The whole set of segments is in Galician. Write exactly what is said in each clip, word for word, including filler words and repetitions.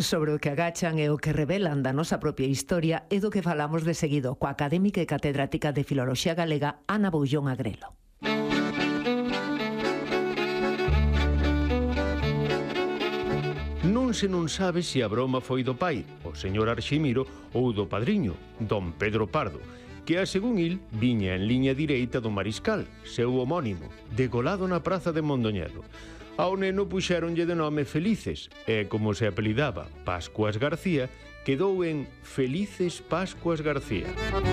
sobre o que agachan e o que revelan da nosa propia historia e do que falamos de seguido coa académica e catedrática de Filoloxía Galega Ana Boullón Agrelo. Non se non sabe se a broma foi do pai, o señor Arximiro, ou do padriño, don Pedro Pardo, que a según il viña en liña direita do mariscal, seu homónimo, degolado na praza de Mondoñedo. Ao neno puxéronlle de nome Felices, e como se apelidaba Pascuas García, quedou en Felices Pascuas García.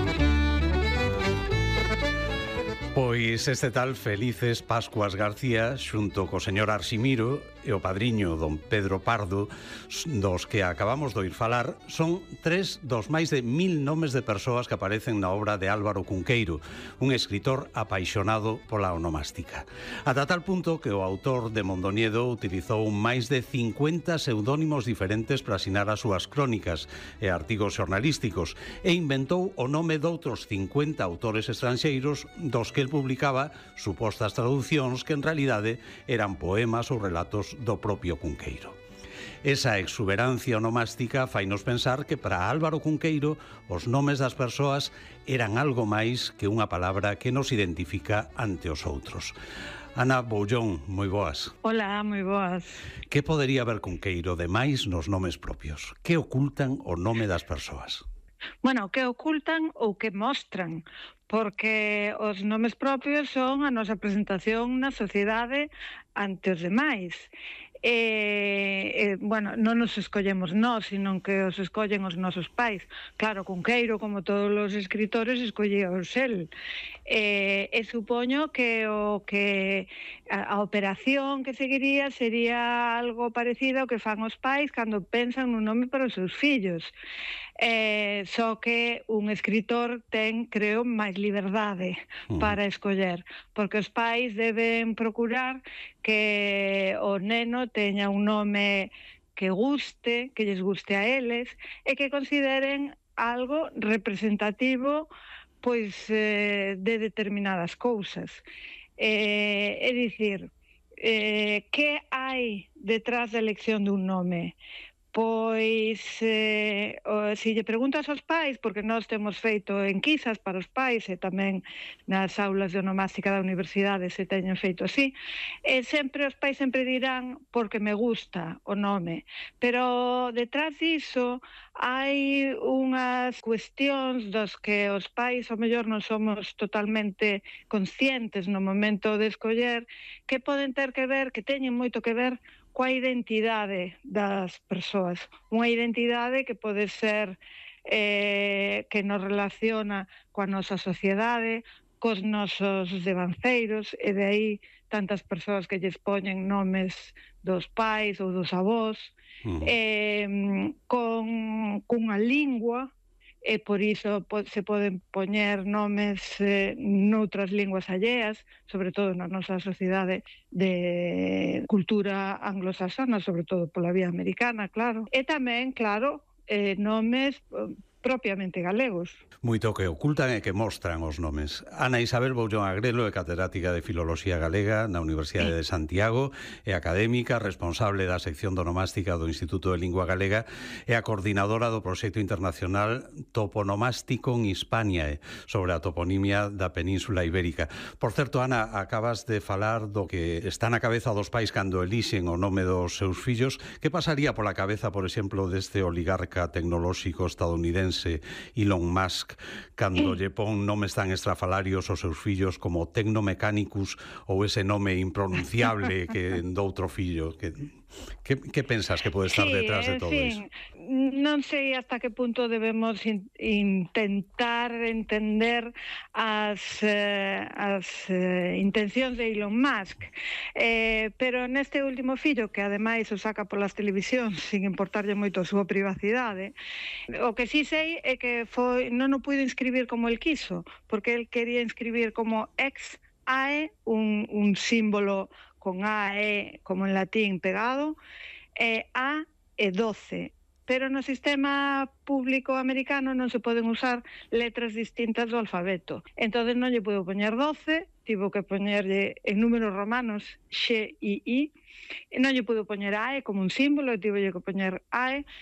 Pois este tal Felices Pascuas García, xunto co señor Arximiro e o padriño don Pedro Pardo, dos que acabamos de oír falar, son tres dos máis de mil nomes de persoas que aparecen na obra de Álvaro Cunqueiro, un escritor apaixonado pola onomástica. Ata tal punto que o autor de Mondoñedo utilizou máis de cincuenta pseudónimos diferentes para asinar as súas crónicas e artigos xornalísticos e inventou o nome doutros cincuenta autores estranxeiros dos que el publicaba supostas traducións que en realidade eran poemas ou relatos do propio Cunqueiro. Esa exuberancia onomástica fainos pensar que para Álvaro Cunqueiro os nomes das persoas eran algo máis que unha palabra que nos identifica ante os outros. Ana Boullón, moi boas. Hola, moi boas. Que podería haber Cunqueiro de máis nos nomes propios? Que ocultan o nome das persoas? Bueno, que ocultan ou que mostran, porque os nomes propios son a nosa presentación na sociedade ante os demais. E, e, bueno, non nos escollemos nós, sino que os escollen os nosos pais. Claro, Cunqueiro, como todos os escritores, escollía os el. E, e supoño que o que a, a operación que seguiría sería algo parecido ao que fan os pais cando pensan nun nome para os seus fillos. Eh, só que un escritor ten, creo, máis liberdade uh-huh. para escoller, porque os pais deben procurar que o neno teña un nome que guste, que lles guste a eles e que consideren algo representativo pois eh, de determinadas cousas. Eh, é dicir, eh, que hai detrás da elección dun nome? Pois, eh, o, se lle preguntas aos pais, porque nós temos feito enquisas para os pais e tamén nas aulas de onomástica da universidade se teñen feito así, e sempre os pais sempre dirán porque me gusta o nome, pero detrás diso hai unhas cuestións dos que os pais ao mellor non somos totalmente conscientes no momento de escoller, que poden ter que ver, que teñen moito que ver coa identidade das persoas. Unha identidade que pode ser eh, que nos relaciona coa nosa sociedade, cos nosos devanceiros, e de aí tantas persoas que lles poñen nomes dos pais ou dos avós, uh-huh. eh, con cunha lingua, e por iso se poden poñer nomes eh, noutras linguas alleas, sobre todo na nosa sociedade de cultura anglosaxona, sobre todo pola vía americana, claro. E tamén, claro, eh, nomes propiamente galegos. Moito que ocultan e que mostran os nomes. Ana Isabel Boullón Agrelo é catedrática de Filoloxía Galega na Universidade de Santiago, é académica, responsable da sección de onomástica do Instituto de Lingua Galega e a coordinadora do proxecto internacional Toponomástico en Hispania sobre a toponimia da Península Ibérica. Por certo, Ana, acabas de falar do que está na cabeza dos pais cando elixen o nome dos seus fillos. Que pasaría pola cabeza, por exemplo, deste oligarca tecnolóxico estadounidense Elon Musk cando lle pon nomes tan estrafalarios aos seus fillos como Tecnomecanicus ou ese nome impronunciable que doutro fillo? Que, que, que pensas que pode estar sí, detrás de todo fin, iso? Non sei hasta que punto debemos in, intentar entender as, eh, as eh, intencións de Elon Musk, eh, pero neste último fillo, que ademais o saca polas televisións sin importarlle moito a súa privacidade, o que sí sei é que foi, non o puido inscribir como el quiso, porque el quería inscribir como ex ae, un, un símbolo con A e como en latín pegado, e A e doce. Pero no sistema público americano non se poden usar letras distintas do alfabeto. Entón non lle puedo poñer doce, tivo que poñerlle en números romanos X I I, e non lle puedo poñer A E como un símbolo, tivo que poñer A E,